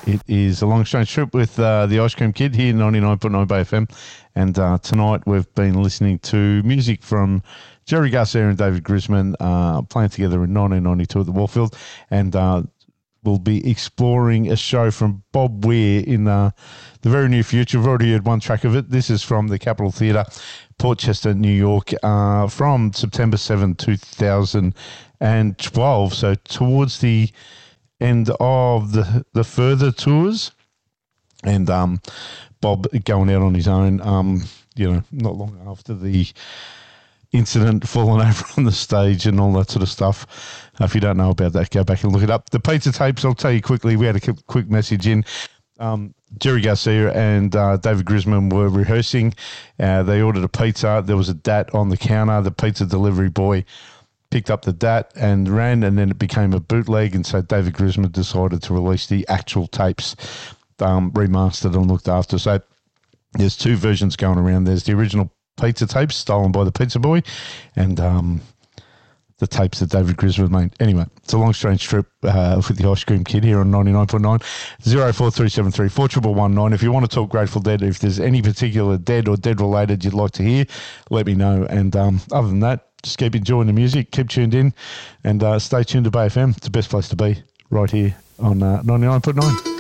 It is a long strange trip with the Ice Cream Kid here, 99.9 Bay FM. And tonight we've been listening to music from Jerry Garcia and David Grisman playing together in 1992 at the Warfield. And we'll be exploring a show from Bob Weir in the very near future. We've already heard one track of it. This is from the Capitol Theatre, Portchester, New York, from September 7, 2012. So towards the end of the further tours, and Bob going out on his own, not long after the incident, falling over on the stage and all that sort of stuff. If you don't know about that, go back and look it up. The pizza tapes, I'll tell you quickly, we had a quick message in. Jerry Garcia and David Grisman were rehearsing. They ordered a pizza. There was a DAT on the counter. The pizza delivery boy picked up the DAT and ran, and then it became a bootleg, and so David Grisman decided to release the actual tapes, remastered and looked after. So there's two versions going around. There's the original pizza tapes stolen by the pizza boy, and the tapes that David Grisman made. Anyway, it's a long strange trip with the Ice Cream Kid here on 99.9. 04373 4119. If you want to talk Grateful Dead, if there's any particular dead or dead related you'd like to hear, let me know. And other than that, just keep enjoying the music, keep tuned in, and stay tuned to Bay FM. It's the best place to be, right here on 99.9.